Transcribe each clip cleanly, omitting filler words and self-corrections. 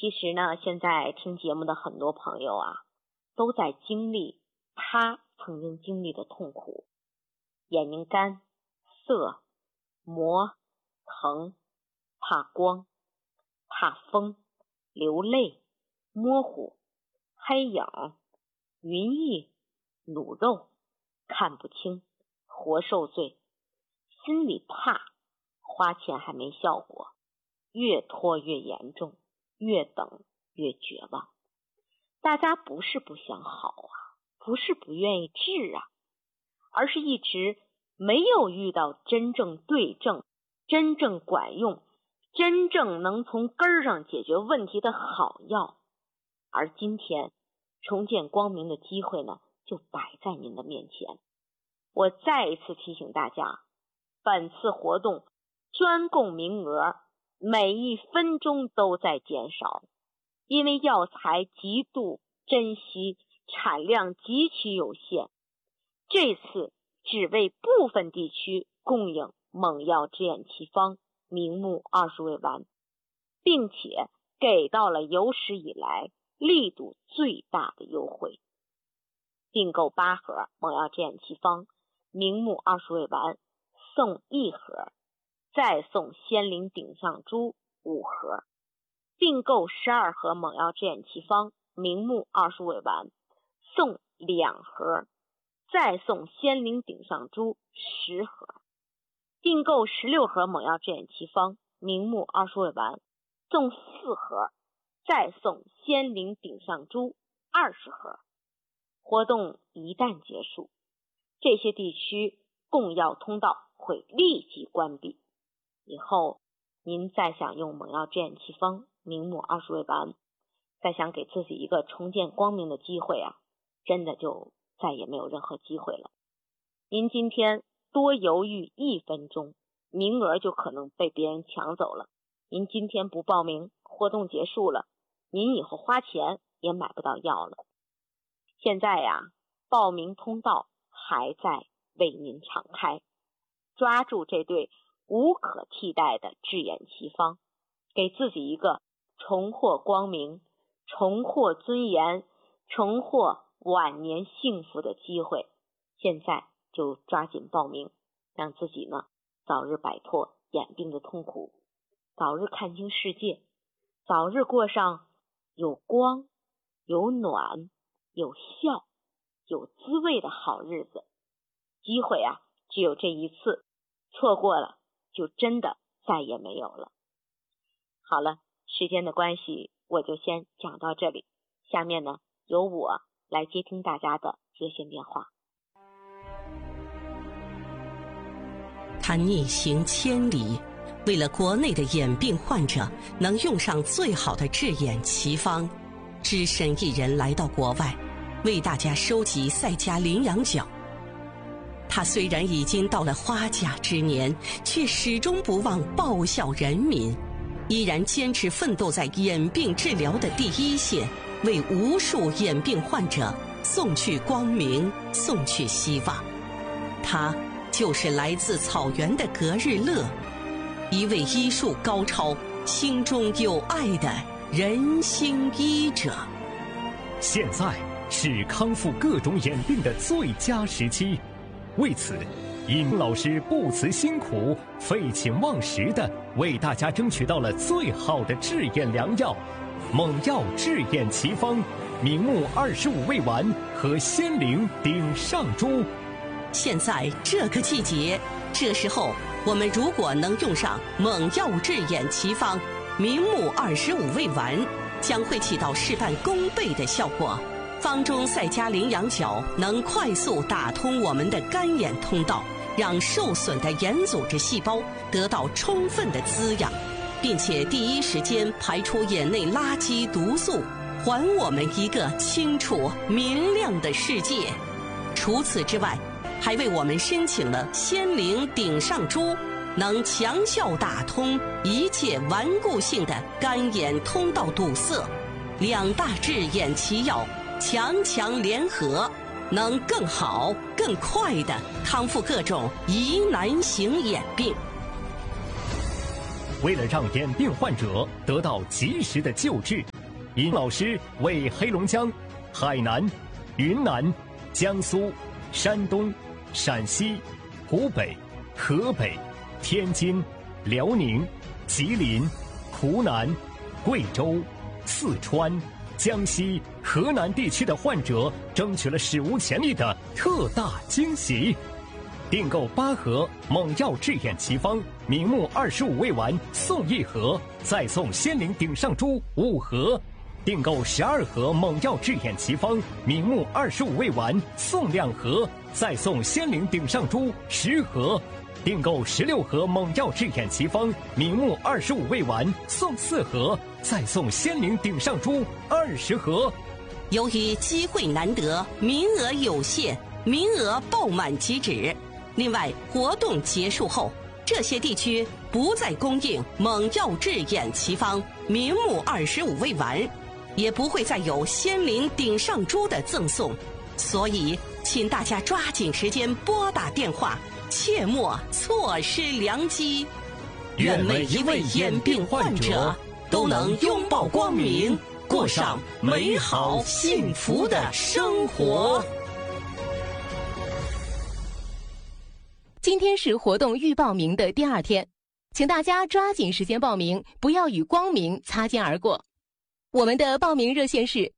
其实呢，现在听节目的很多朋友啊，都在经历他曾经经历的痛苦，眼睛干、涩、磨、疼、怕光、怕风、流泪、模糊、黑影、云翳、卤肉、看不清、活受罪，心里怕，花钱还没效果，越拖越严重，越等越绝望。大家不是不想好啊，不是不愿意治啊，而是一直没有遇到真正对症、真正管用、真正能从根儿上解决问题的好药。而今天重见光明的机会呢，就摆在您的面前。我再一次提醒大家，本次活动专供名额每一分钟都在减少，因为药材极度珍惜，产量极其有限，这次只为部分地区供应猛药制眼奇方明目20味丸，并且给到了有史以来力度最大的优惠。订购8盒猛药制眼奇方明目20味丸，送1盒，再送仙灵顶上珠5盒。订购12盒猛药制眼奇方明目20味丸，送2盒，再送仙灵顶上珠10盒。订购16盒猛药制眼奇方明目20味丸，送4盒，再送仙灵顶上珠20盒。活动一旦结束，这些地区供药通道会立即关闭，以后您再想用猛药制眼奇方明目20味丸，再想给自己一个重见光明的机会啊，真的就再也没有任何机会了。您今天多犹豫1分钟，名额就可能被别人抢走了。您今天不报名，活动结束了，您以后花钱也买不到药了。现在呀，报名通道还在为您敞开，抓住这对无可替代的制眼奇方，给自己一个重获光明、重获尊严、重获晚年幸福的机会。现在就抓紧报名，让自己呢早日摆脱眼病的痛苦，早日看清世界，早日过上有光、有暖、有笑、有滋味的好日子。机会啊，只有这一次，错过了就真的再也没有了。好了，时间的关系，我就先讲到这里。下面呢，由我来接听大家的热线电话。 他逆行千里，为了国内的眼病患者能用上最好的制眼奇方，只身一人来到国外，为大家收集赛迦羚羊角。他虽然已经到了花甲之年，却始终不忘报效人民，依然坚持奋斗在眼病治疗的第一线，为无数眼病患者送去光明，送去希望。他就是来自草原的格日乐，一位医术高超、心中有爱的人心医者。 现在是康复各种眼病的最佳时期，为此，尹老师不辞辛苦、废寝忘食地为大家争取到了最好的治眼良药——猛药治眼奇方明目25味丸和仙灵顶上珠。 现在这个季节，这时候我们如果能用上猛药治眼奇方明目25味丸，将会起到事半功倍的效果。方中赛迦羚羊角能快速打通我们的干眼通道，让受损的眼组织细胞得到充分的滋养，并且第一时间排出眼内垃圾毒素，还我们一个清楚明亮的世界。除此之外，还为我们申请了仙灵顶上珠，能强效打通一切顽固性的干眼通道堵塞。2大治眼奇药强强联合，能更好更快地康复各种疑难型眼病。 为了让眼病患者得到及时的救治， 尹老师为黑龙江、海南、云南、江苏、山东、陕西、湖北、河北、天津、辽宁、吉林、湖南、贵州、四川、江西、河南地区的患者争取了史无前例的特大惊喜。订购8盒猛药治眼奇方明目25味丸送1盒，再送仙灵顶上珠5盒；订购12盒猛药治眼奇方明目25味丸送2盒，再送仙灵顶上珠10盒；订购16盒猛药治眼奇方明目25味丸送4盒，再送仙灵顶上珠20盒。 由于机会难得，名额有限，名额爆满即止。另外，活动结束后，这些地区不再供应猛药治眼奇方明目25味丸，也不会再有仙灵顶上珠的赠送，所以请大家抓紧时间拨打电话，切莫错失良机。愿每一位眼病患者都能拥抱光明，过上美好幸福的生活。 今天是活动预报名的第2天，请大家抓紧时间报名，不要与光明擦肩而过。我们的报名热线是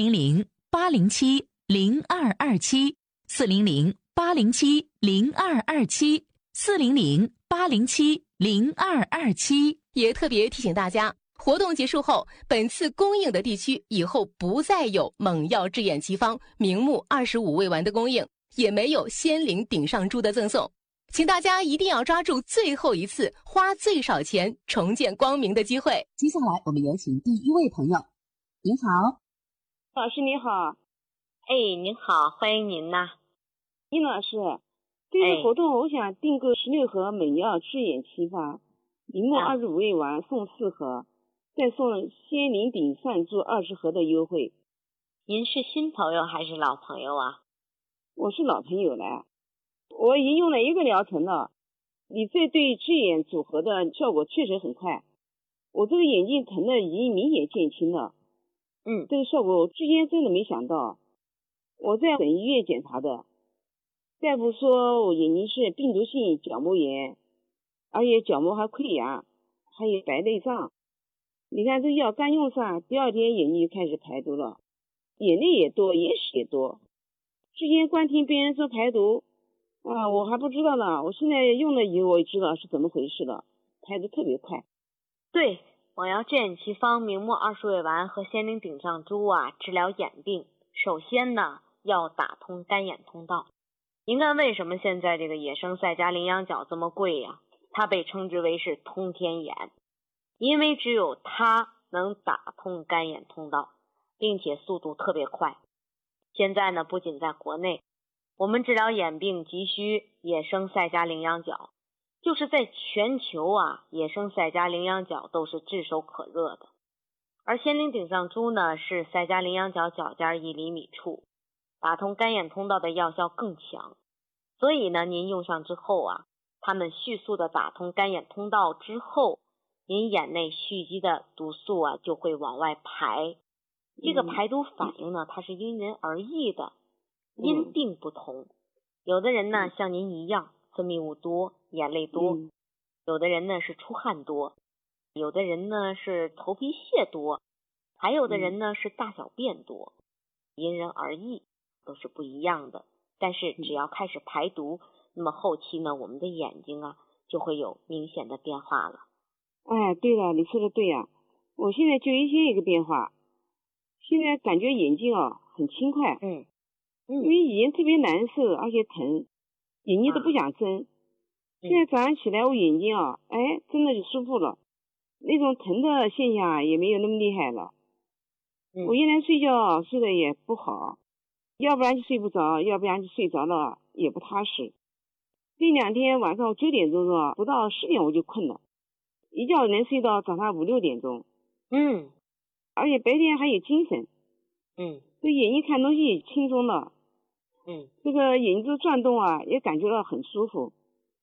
400-807-0227，400-807-0227，400-807-0227。也特别提醒大家，活动结束后，本次供应的地区以后不再有猛药治眼奇方明目25味丸的供应，也没有仙灵顶上珠的赠送。请大家一定要抓住最后一次花最少钱重见光明的机会。 接下来我们有请第1位朋友。您好， 老师你好。 您好，欢迎您呐。 殷老师，这个活动我想订购16盒猛药治眼奇方明目25味丸送4盒，再送仙灵顶上珠20盒的优惠。 您是新朋友还是老朋友啊？ 我是老朋友了，我已经用了1个疗程了，你这对治眼组合的效果确实很快，我这个眼睛疼的已经明显减轻了。这个效果我之前真的没想到。我在省医院检查的，大夫说我眼睛是病毒性角膜炎，而且角膜还溃疡，还有白内障。你看这药刚用上，第2天眼睛就开始排毒了，眼泪也多，眼屎也多。之前光听别人说排毒我还不知道呢，我现在用了以后我也知道是怎么回事了，排毒特别快。 对，猛药治眼奇方明目20味丸和仙灵顶上珠治疗眼病，首先呢要打通干眼通道。您看为什么现在这个野生赛迦羚羊角这么贵呀？它被称之为是通天眼，因为只有它能打通干眼通道，并且速度特别快。现在呢，不仅在国内，我们治疗眼病急需野生赛迦羚羊角，就是在全球野生赛迦羚羊角都是炙手可热的。而仙灵顶上珠呢，是赛迦羚羊角角尖1厘米处，打通干眼通道的药效更强。所以呢，您用上之后它们迅速的打通干眼通道之后，您眼内蓄积的毒素就会往外排。这个排毒反应呢，它是因人而异的，因病不同。有的人呢像您一样分泌物多，眼泪多，有的人呢是出汗多，有的人呢是头皮屑多，还有的人呢是大小便多，因人而异，都是不一样的。但是只要开始排毒，那么后期呢，我们的眼睛就会有明显的变化了。 对了，你说的对呀，我现在就一个变化，现在感觉眼睛很轻快。因为以前特别难受，而且疼，眼睛都不想睁。现在早上起来我眼睛真的就舒服了，那种疼的现象也没有那么厉害了。我原来睡觉睡得也不好，要不然就睡不着，要不然就睡着了也不踏实。这2天晚上9点钟不到10点我就困了，一觉能睡到早上5、6点钟。而且白天还有精神。这眼睛看东西轻松了。这个眼睛转动也感觉到很舒服。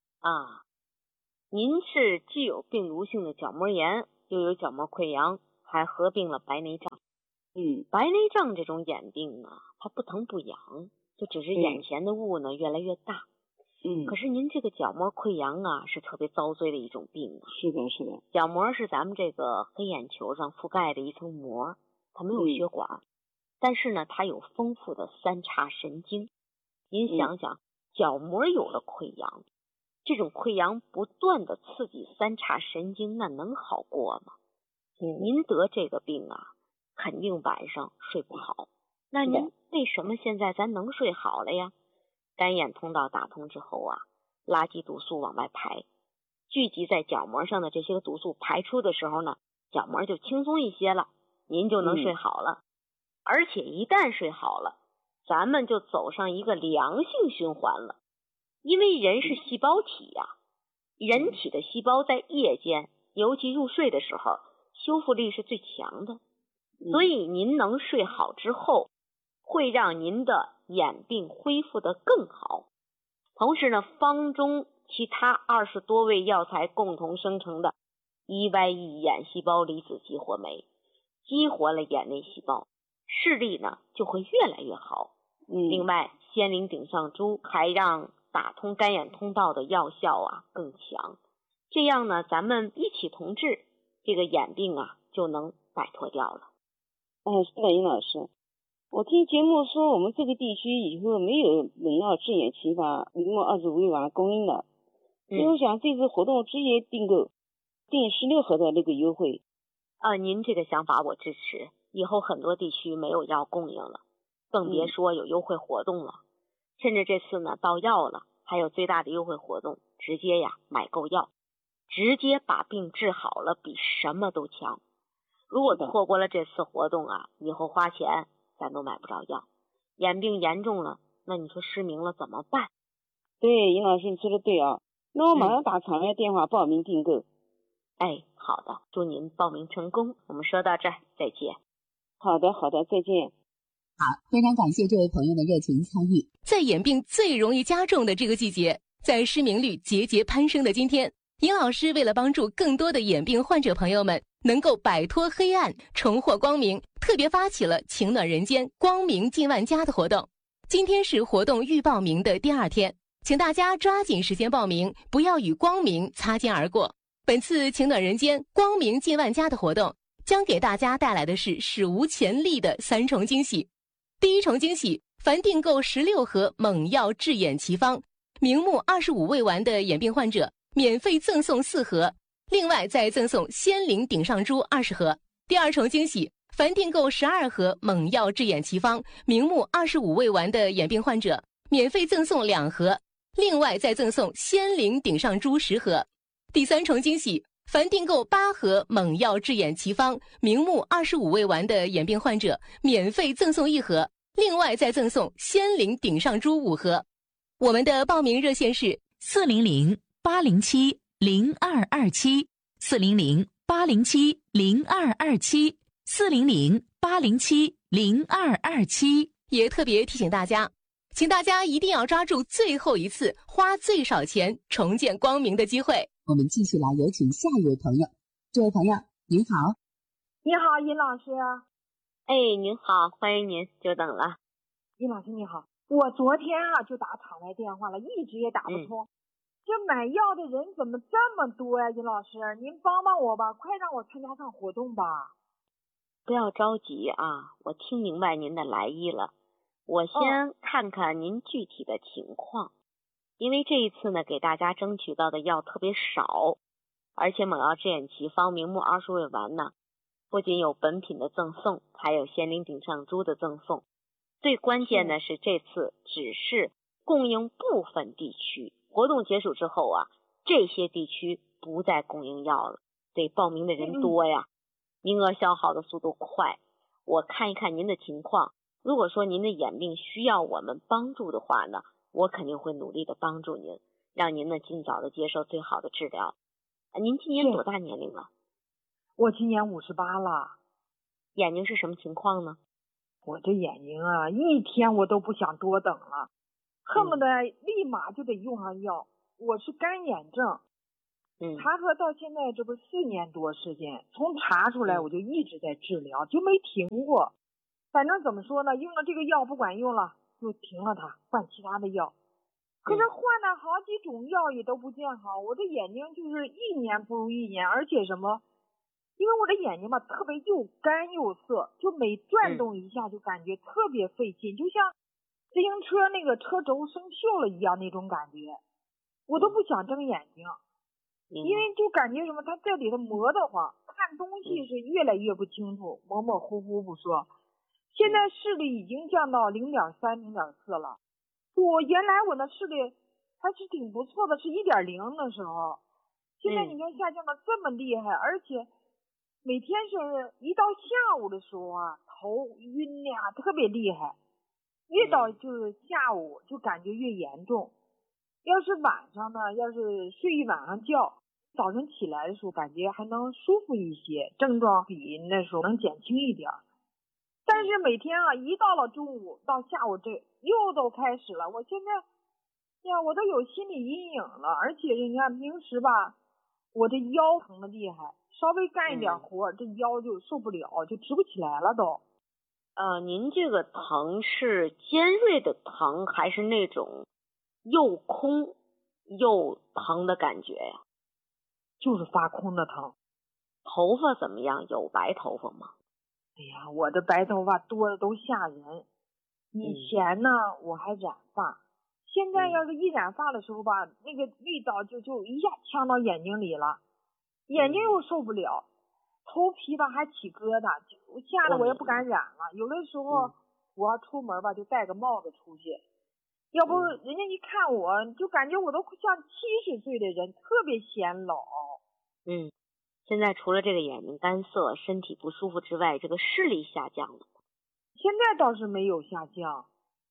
您是既有病毒性的角膜炎，又有角膜溃疡，还合并了白内障。 白内障这种眼病啊，它不疼不痒，就只是眼前的雾呢越来越大。可是您这个角膜溃疡啊，是特别遭罪的一种病啊。 是的，是的。 角膜是咱们这个黑眼球上覆盖的一层膜，它没有血管，但是呢，它有丰富的三叉神经。您想想，角膜有了溃疡，这种溃疡不断的刺激三叉神经，那能好过吗？您得这个病啊，肯定晚上睡不好。那您为什么现在咱能睡好了呀？干眼通道打通之后啊，垃圾毒素往外排，聚集在角膜上的这些个毒素排出的时候呢，角膜就轻松一些了，您就能睡好了。而且一旦睡好了，咱们就走上一个良性循环了。因为人是细胞体呀，人体的细胞在夜间，尤其入睡的时候，修复力是最强的。所以您能睡好之后，会让您的眼病恢复得更好。同时呢，方中其他20多味药材共同生成的 EYE 眼细胞离子激活酶，激活了眼内细胞，视力呢就会越来越好。另外，仙灵顶上珠还让打通干眼通道的药效啊更强。这样呢，咱们一起同治，这个眼病啊就能摆脱掉了。 是的，尹老师。我听节目说，我们这个地区以后没有猛药治眼齐发明目25味丸供应了，所以我想这次活动直接订购，订16盒的那个优惠。 您这个想法我支持。以后很多地区没有药供应了，更别说有优惠活动了。甚至这次呢到药了，还有最大的优惠活动，直接呀买够药，直接把病治好了，比什么都强。如果错过了这次活动啊，以后花钱咱都买不着药。眼病严重了，那你说失明了怎么办？ 对，尹老师你说的对啊。那我马上打场外电话报名订购。 好的，祝您报名成功。我们说到这儿，再见。 好的，再见。 好，非常感谢这位朋友的热情参与。 在眼病最容易加重的这个季节，在失明率节节攀升的今天，尹老师为了帮助更多的眼病患者朋友们能够摆脱黑暗，重获光明，特别发起了情暖人间光明近万家的活动。今天是活动预报名的第2天，请大家抓紧时间报名，不要与光明擦肩而过。本次情暖人间光明近万家的活动将给大家带来的是史无前例的3重惊喜。第一重惊喜，凡订购16盒猛药治眼奇方明目25味丸的眼病患者免费赠送4盒，另外再赠送仙灵顶上珠20盒。第2重惊喜，凡订购12盒猛药治眼奇方明目25味丸的眼病患者免费赠送2盒，另外再赠送仙灵顶上珠10盒。第3重惊喜，凡订购8盒猛药治眼奇方明目25味丸的眼病患者免费赠送1盒，另外再赠送仙灵顶上珠5盒。我们的报名热线是 400-807-0227 400-807-0227 400-807-0227。 也特别提醒大家，请大家一定要抓住最后一次花最少钱重见光明的机会。 我们继续来有请下一位朋友。这位朋友您好。 你好，尹老师。 您好，欢迎您，久等了。 尹老师你好，我昨天就打场外电话了，一直也打不通。这买药的人怎么这么多呀？尹老师，您帮帮我吧，快让我参加上活动吧。 不要着急啊，我听明白您的来意了。我先看看您具体的情况。因为这一次呢，给大家争取到的药特别少，而且猛药治眼奇方明目20味丸呢，不仅有本品的赠送，还有仙灵顶上珠的赠送。最关键的是这次只是供应部分地区，活动结束之后啊，这些地区不再供应药了，得报名的人多呀，名额消耗的速度快。我看一看您的情况，如果说您的眼病需要我们帮助的话呢，我肯定会努力的帮助您，让您呢尽早的接受最好的治疗。您今年多大年龄了？ 我今年58了。 眼睛是什么情况呢？ 我这眼睛啊，一天我都不想多等了，恨不得立马就得用上药。我是干眼症，查出来到现在这不4年多时间，从查出来我就一直在治疗，就没停过。 反正怎么说呢，用了这个药不管用了，就停了它，换其他的药。可是换了好几种药也都不见好，我的眼睛就是一年不如一年，而且什么？因为我的眼睛吧，特别又干又涩，就每转动一下就感觉特别费劲，就像自行车那个车轴生锈了一样那种感觉，我都不想睁眼睛，因为就感觉什么，它这里头磨得慌，看东西是越来越不清楚，模模糊糊不说。现在视力已经降到0.3、0.4了。原来我的视力还是挺不错的，是1.0的时候。现在你看下降的这么厉害，而且每天是一到下午的时候啊，头晕呀，特别厉害。越到就是下午就感觉越严重。要是晚上呢，要是睡一晚上觉，早晨起来的时候感觉还能舒服一些，症状比那时候能减轻一点。但是每天啊，一到了中午到下午这又都开始了。我现在呀，我都有心理阴影了，而且你看平时吧，我这腰疼的厉害，稍微干一点活，这腰就受不了，就直不起来了都。 您这个疼是尖锐的疼，还是那种又空又疼的感觉呀？ 就是发空的疼。 头发怎么样？有白头发吗？ 哎呀，我这白头发多的都吓人。以前呢，我还染发，现在要是一染发的时候吧，那个味道就一下呛到眼睛里了，眼睛又受不了，头皮吧还起疙瘩，吓得我也不敢染了。有的时候我要出门吧，就戴个帽子出去，要不人家一看我就感觉我都像70岁的人，特别显老。 现在除了这个眼睛干涩、身体不舒服之外，这个视力下降了。 现在倒是没有下降。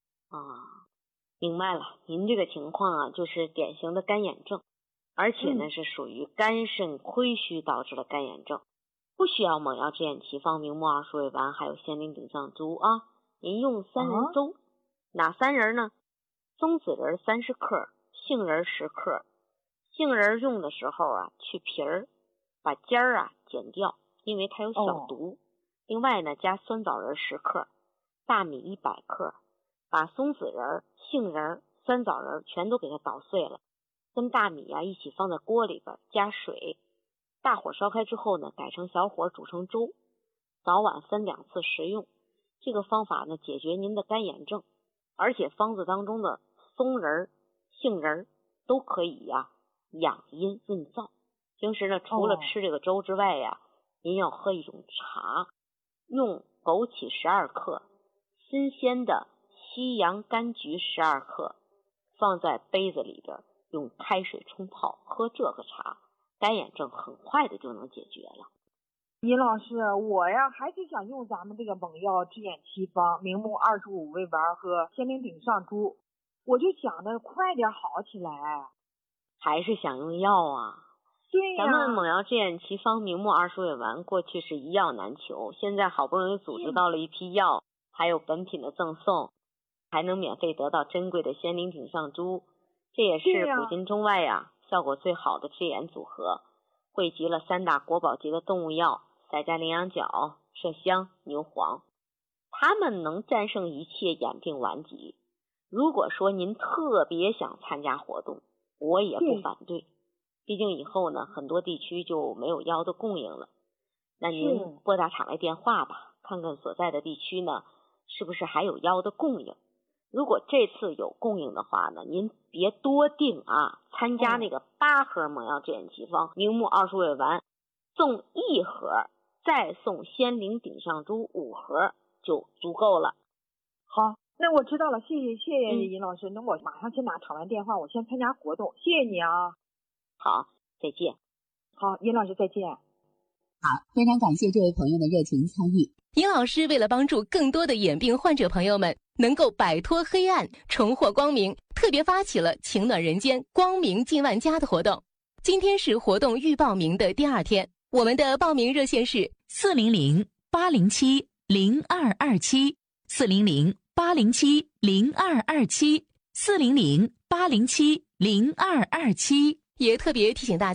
明白了，您这个情况啊，就是典型的干眼症，而且呢是属于肝肾亏虚导致的干眼症，不需要猛药制眼奇方、明目二鼠尾丸还有仙灵顶上珠啊。您用3仁粥，哪3仁呢？松子仁30克，杏仁10克。杏仁用的时候啊，去皮儿，把尖儿啊剪掉，因为它有小毒。另外呢，加酸枣仁10克，大米100克，把松子仁、杏仁、酸枣仁全都给它捣碎了，跟大米啊一起放在锅里边，加水，大火烧开之后呢，改成小火煮成粥，早晚分2次食用。这个方法呢，解决您的干眼症，而且方子当中的松仁、杏仁都可以养阴润燥。平时呢，除了吃这个粥之外呀，您要喝一种茶，用枸杞12克，新鲜的西洋甘菊12克，放在杯子里边，用开水冲泡，喝这个茶，干眼症很快的就能解决了。 尹老师，我呀还是想用咱们这个猛药制眼奇方、明目25味丸和仙灵顶上珠，我就想着快点好起来。 还是想用药啊？ 对呀， 咱们猛药制眼奇方、明目二鼠尾丸过去是一药难求，现在好不容易组织到了一批药，还有本品的赠送，还能免费得到珍贵的仙灵顶上珠，这也是古今中外效果最好的制眼组合，汇集了3大国宝级的动物药赛加羚羊角、麝香、牛黄，它们能战胜一切眼病顽疾。如果说您特别想参加活动，我也不反对，毕竟以后呢，很多地区就没有药的供应了。那您拨打场外电话吧，看看所在的地区呢，是不是还有药的供应。如果这次有供应的话呢，您别多订参加那个8盒猛药制眼奇方、明目二鼠尾丸，送1盒，再送仙灵顶上珠5盒就足够了。 好，那我知道了，谢谢尹老师。那我马上先打场外电话，我先参加活动，谢谢你啊。 好，再见。 好，尹老师再见。 好，非常感谢这位朋友的热情参与。 尹老师为了帮助更多的眼病患者朋友们能够摆脱黑暗，重获光明，特别发起了情暖人间、光明近万家的活动。今天是活动预报名的第2天，我们的报名热线是 400-807-0227 400-807-0227 400-807-0227。 也特别提醒大家，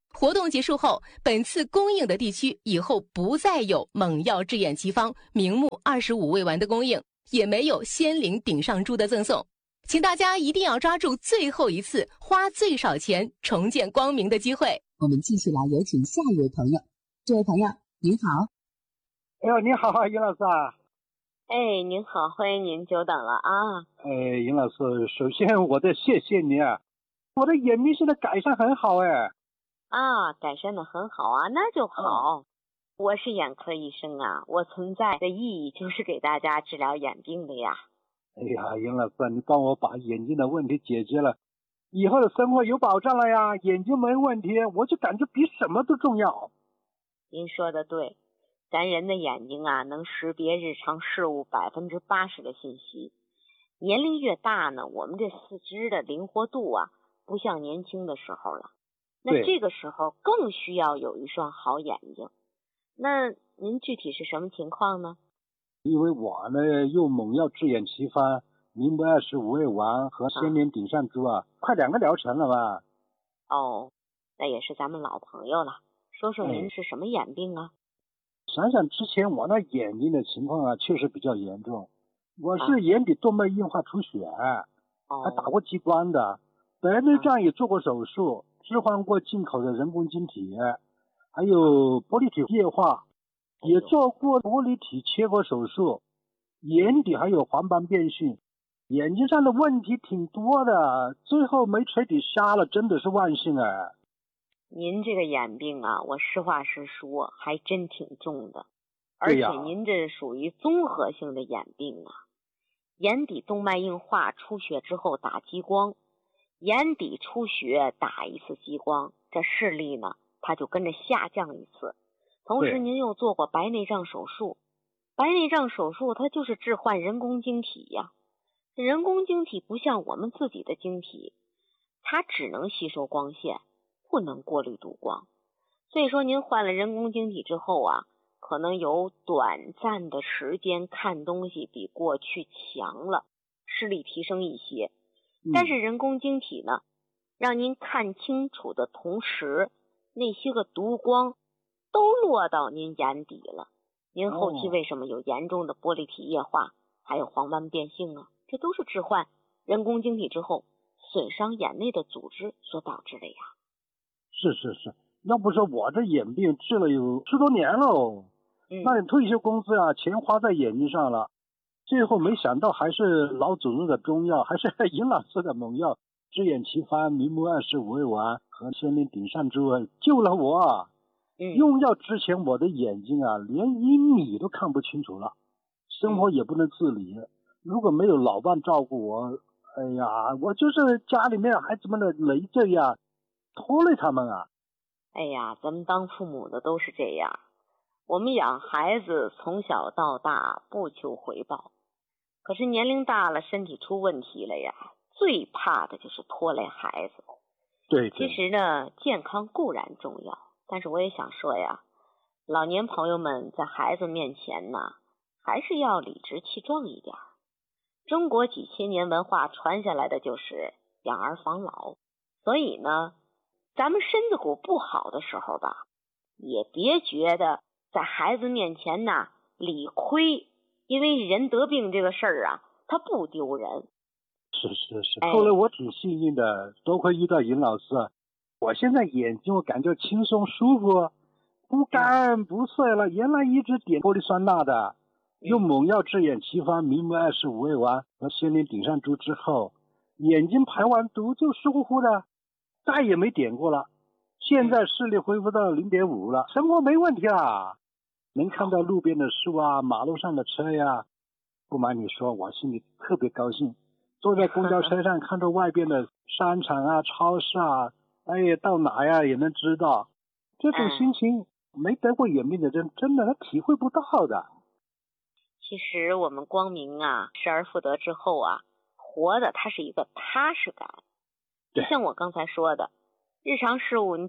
活动结束后，本次供应的地区以后不再有猛药制眼奇方明目25味丸的供应，也没有仙灵顶上珠的赠送。请大家一定要抓住最后一次花最少钱重见光明的机会。 我们继续来有请下一位朋友。这位朋友您好。 哎呦，你好，尹老师啊。 哎，您好，欢迎您，久等了啊。 尹老师，首先我得谢谢你啊，我的眼病现在改善很好哎。 啊，改善的很好啊，那就好。我是眼科医生啊，我存在的意义就是给大家治疗眼病的呀。 哎呀，尹老师，你帮我把眼睛的问题解决了，以后的生活有保障了呀，眼睛没问题，我就感觉比什么都重要。 您说的对，咱人的眼睛啊，能识别日常事物80%的信息。年龄越大呢，我们这四肢的灵活度啊，不像年轻的时候了。那这个时候更需要有一双好眼睛。那您具体是什么情况呢？ 因为我呢用猛药治眼奇方明目25味丸和仙灵顶上珠啊，快2个疗程了吧。 哦，那也是咱们老朋友了。说说您是什么眼病啊？ 想想之前我那眼睛的情况啊，确实比较严重。我是眼底动脉硬化出血，还打过激光的，白内障也做过手术，置换过进口的人工晶体，还有玻璃体液化，也做过玻璃体切割手术，眼底还有黄斑变性，眼睛上的问题挺多的，最后没彻底瞎了，真的是万幸哎。 您这个眼病啊，我实话实说，还真挺重的，而且您这属于综合性的眼病啊。眼底动脉硬化出血之后打激光，眼底出血打一次激光，这视力呢它就跟着下降一次。同时您又做过白内障手术，白内障手术它就是置换人工晶体呀。人工晶体不像我们自己的晶体，它只能吸收光线，不能过滤度光。所以说您换了人工晶体之后啊，可能有短暂的时间看东西比过去强了，视力提升一些。但是人工晶体呢，让您看清楚的同时，那些个毒光都落到您眼底了。您后期为什么有严重的玻璃体液化，还有黄斑变性啊？这都是置换人工晶体之后损伤眼内的组织所导致的呀。 是，要不说我这眼病治了有10多年了，那退休工资啊，钱花在眼睛上了，最后没想到还是老祖宗的中药，还是尹老师的猛药治眼奇方明目25味丸和仙灵顶上珠救了我。用药之前我的眼睛啊连1米都看不清楚了，生活也不能自理，如果没有老伴照顾我，哎呀，我就是家里面孩子们的累赘呀，拖累他们啊。 哎呀，咱们当父母的都是这样，我们养孩子从小到大不求回报，可是年龄大了身体出问题了呀，最怕的就是拖累孩子。 对， 其实呢，健康固然重要，但是我也想说呀，老年朋友们在孩子面前呢，还是要理直气壮一点。中国几千年文化传下来的就是养儿防老，所以呢，咱们身子骨不好的时候吧，也别觉得在孩子面前呢理亏，因为人得病这个事儿啊，它不丢人。 是，后来我挺幸运的，多亏遇到尹老师，我现在眼睛我感觉轻松舒服，不干不涩了，原来一直点玻璃酸钠的，用猛药治眼奇方明目25味丸和仙灵顶上珠之后，眼睛排完毒就舒服的，再也没点过了。现在视力恢复到0.5了，生活没问题了，能看到路边的树啊，马路上的车呀。不瞒你说，我心里特别高兴，坐在公交车上看着外边的商场啊、超市啊，哎，到哪呀也能知道，这种心情没得过眼病的人真的他体会不到的。 其实我们光明啊，失而复得之后啊，活的它是一个踏实感。就像我刚才说的，日常事物你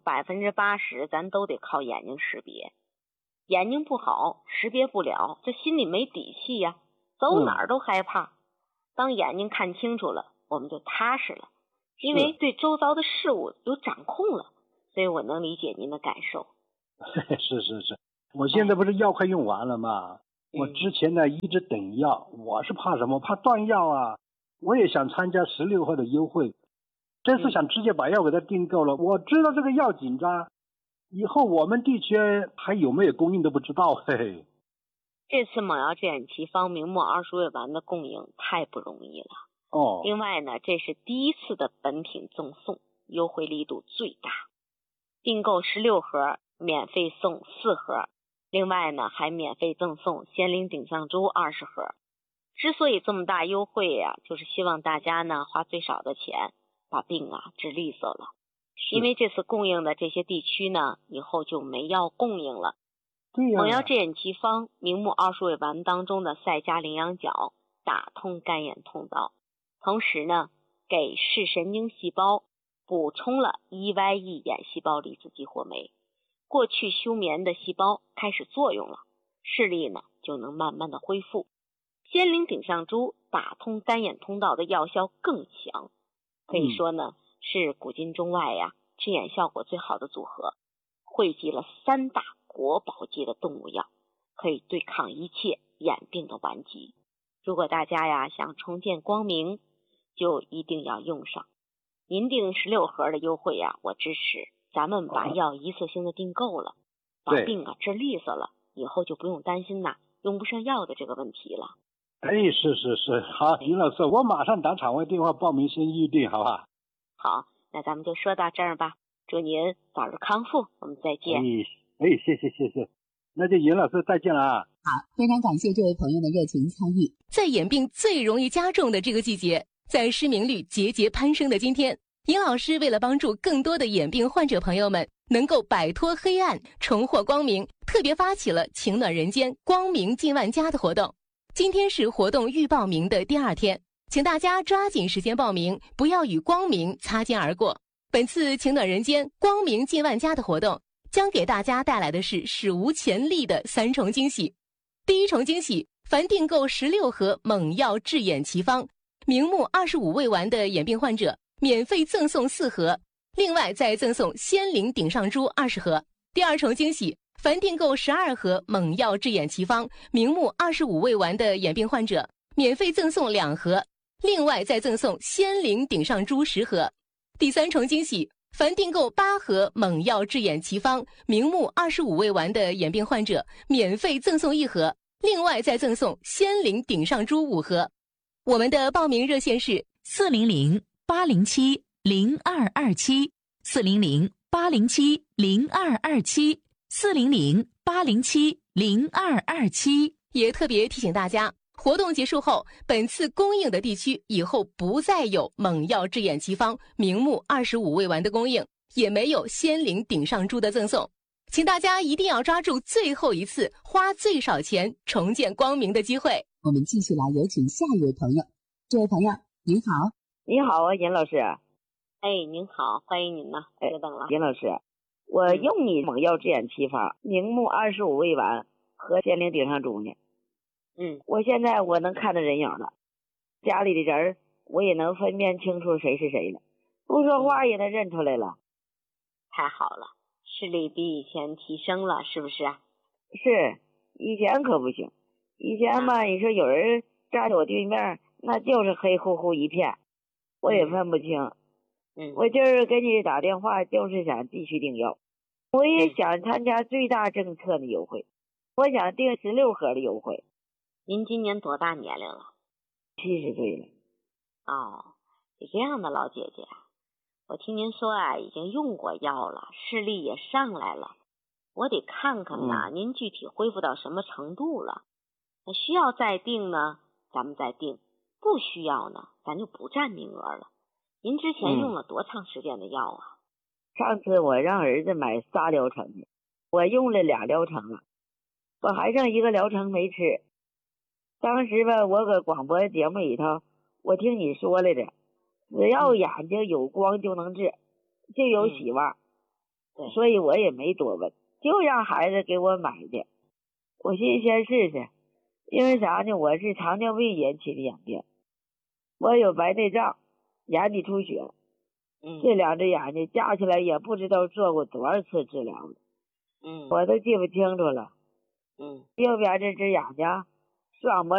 80%咱都得靠眼睛识别，眼睛不好识别不了，这心里没底气呀，走哪儿都害怕。当眼睛看清楚了，我们就踏实了，因为对周遭的事物有掌控了， 所以我能理解您的感受。 是，我现在不是药快用完了吗？我之前呢一直等药，我是怕什么？怕断药啊！我也想参加16盒的优惠，这次想直接把药给他订购了。我知道这个药紧张，以后我们地区还有没有供应都不知道。嘿嘿。 这次猛药制眼奇方明目25味丸的供应太不容易了。另外呢，这是第一次的本品赠送，优惠力度最大，订购16盒免费送4盒，另外呢还免费赠送仙灵顶上珠20盒。之所以这么大优惠呀，就是希望大家呢花最少的钱把病治利索了。因为这次供应的这些地区呢，以后就没药供应了。猛药制眼奇方明目20味丸当中的赛迦羚羊角打通干眼通道，同时呢给视神经细胞补充了EYE眼细胞离子激活酶，过去休眠的细胞开始作用了，视力呢就能慢慢的恢复。仙灵顶上珠打通干眼通道的药效更强，可以说呢是古今中外治眼效果最好的组合，汇集了3大国宝级的动物药，可以对抗一切眼病的顽疾。如果大家想重见光明，就一定要用上。您订16盒的优惠我支持，咱们把药一次性的订购了，把病治利索了，以后就不用担心用不上药的这个问题了。 是，好，尹老师，我马上打场外电话报名先预定，好不好？ 好，那咱们就说到这儿吧，祝您早日康复，我们再见。 谢，那就尹老师再见了啊。 好，非常感谢这位朋友的热情参与。 在眼病最容易加重的这个季节，在失明率节节攀升的今天，尹老师为了帮助更多的眼病患者朋友们能够摆脱黑暗，重获光明，特别发起了情暖人间光明近万家的活动。今天是活动预报名的第2天，请大家抓紧时间报名，不要与光明擦肩而过。本次情暖人间光明近万家的活动将给大家带来的是史无前例的3重惊喜。第一重惊喜，凡订购16盒猛药治眼奇方明目25味丸的眼病患者免费赠送4盒，另外再赠送仙灵顶上珠20盒。第2重惊喜，凡订购12盒猛药治眼奇方明目25味丸的眼病患者免费赠送2盒，另外再赠送仙灵顶上珠10盒。第3重惊喜，凡订购8盒猛药治眼奇方明目25味丸的眼病患者免费赠送1盒，另外再赠送仙灵顶上珠5盒。我们的报名热线是 400-807-0227 400-807-0227 400-807-0227。 也特别提醒大家，活动结束后，本次供应的地区以后不再有猛药治眼奇方明目25味丸的供应，也没有仙灵顶上珠的赠送，请大家一定要抓住最后一次花最少钱重见光明的机会。 我们继续来有请下一位朋友。这位朋友您好。 你好啊，尹老师。 您好，欢迎您呢，久等了。 尹老师，我用你猛药治眼奇方明目25味丸和仙灵顶上珠呢。我现在我能看到人影了，家里的人我也能分辨清楚谁是谁了，不说话也能认出来了。 太好了，视力比以前提升了，是不是啊？ 是，以前可不行，以前吧，你说有人站在我对面，那就是黑乎乎一片，我也分不清。我今儿给你打电话就是想继续订药，我也想参加最大政策的优惠，我想订16盒的优惠。 您今年多大年龄了 ？70岁了。 是这样的，老姐姐，我听您说已经用过药了，视力也上来了，我得看看您具体恢复到什么程度了。需要再订呢，咱们再订；不需要呢，咱就不占名额了。您之前用了多长时间的药啊？ 上次我让儿子买3疗程的，我用了2疗程了，我还剩1个疗程没吃。当时吧，我搁广播节目里头，我听你说来着，只要眼睛有光就能治，就有希望。所以我也没多问，就让孩子给我买的。我寻思先试试，因为啥呢？我是糖尿病引起的眼病，我有白内障，眼底出血， 这2只眼睛加起来也不知道做过多少次治疗了。我都记不清楚了。右边这只眼睛视网膜